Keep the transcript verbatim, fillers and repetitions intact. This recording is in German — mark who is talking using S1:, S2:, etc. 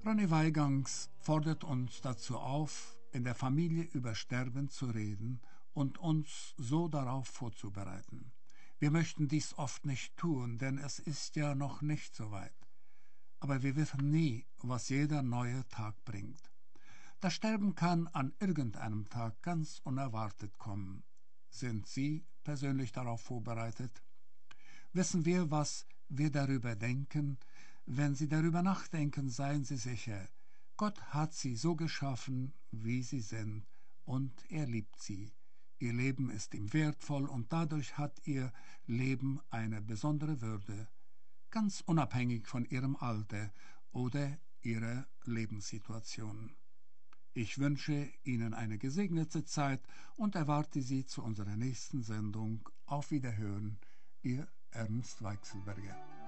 S1: Ronny Weigangs fordert uns dazu auf, in der Familie über Sterben zu reden und uns so darauf vorzubereiten. Wir möchten dies oft nicht tun, denn es ist ja noch nicht so weit. Aber wir wissen nie, was jeder neue Tag bringt. Das Sterben kann an irgendeinem Tag ganz unerwartet kommen. Sind Sie persönlich darauf vorbereitet? Wissen wir, was wir darüber denken? Wenn Sie darüber nachdenken, seien Sie sicher, Gott hat Sie so geschaffen, wie Sie sind, und er liebt Sie. Ihr Leben ist ihm wertvoll und dadurch hat Ihr Leben eine besondere Würde, ganz unabhängig von Ihrem Alter oder Ihrer Lebenssituation. Ich wünsche Ihnen eine gesegnete Zeit und erwarte Sie zu unserer nächsten Sendung. Auf Wiederhören, Ihr Ernst Weichselberger.